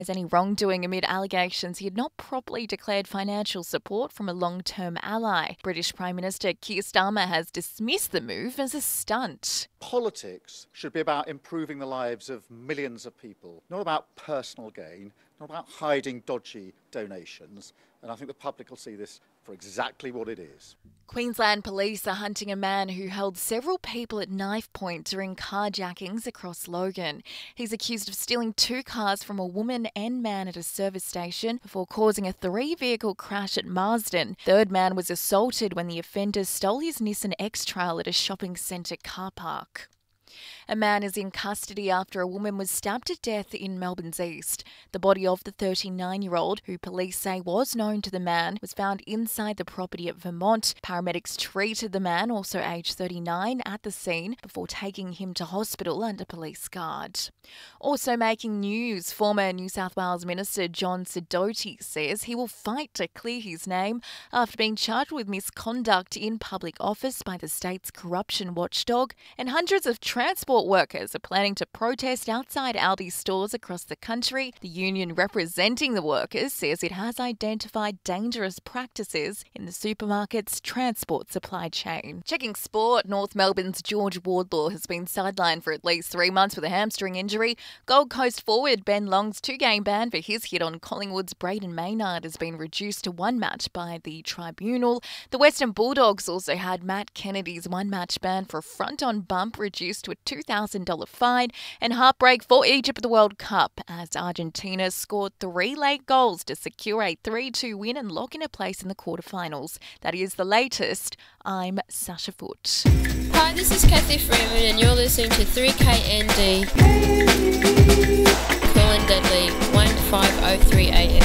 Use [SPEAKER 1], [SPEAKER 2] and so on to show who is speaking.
[SPEAKER 1] There's any wrongdoing amid allegations he had not properly declared financial support from a long-term ally. British Prime Minister Keir Starmer has dismissed the move as a stunt.
[SPEAKER 2] Politics should be about improving the lives of millions of people, not about personal gain, not about hiding dodgy donations. And I think the public will see this for exactly what it is.
[SPEAKER 1] Queensland police are hunting a man who held several people at knife point during carjackings across Logan. He's accused of stealing 2 cars from a woman and man at a service station before causing a 3-vehicle crash at Marsden. Third man was assaulted when the offender stole his Nissan X-Trail at a shopping centre car park. A man is in custody after a woman was stabbed to death in Melbourne's East. The body of the 39-year-old, who police say was known to the man, was found inside the property at Vermont. Paramedics treated the man, also aged 39, at the scene before taking him to hospital under police guard. Also making news, former New South Wales Minister John Sidoti says he will fight to clear his name after being charged with misconduct in public office by the state's corruption watchdog, and hundreds of transport workers are planning to protest outside Aldi stores across the country. The union representing the workers says it has identified dangerous practices in the supermarket's transport supply chain. Checking sport, North Melbourne's George Wardlaw has been sidelined for at least 3 months with a hamstring injury. Gold Coast forward Ben Long's 2-game ban for his hit on Collingwood's Braden Maynard has been reduced to 1 match by the tribunal. The Western Bulldogs also had Matt Kennedy's 1-match ban for a front-on bump reduced to a $2,000 fine, and heartbreak for Egypt at the World Cup as Argentina scored 3 late goals to secure a 3-2 win and lock in a place in the quarterfinals. That is the latest. I'm Sasha Foote.
[SPEAKER 3] Hi, this is Kathy Freeman and you're listening to 3KND. Cool and Deadly 1503 AM.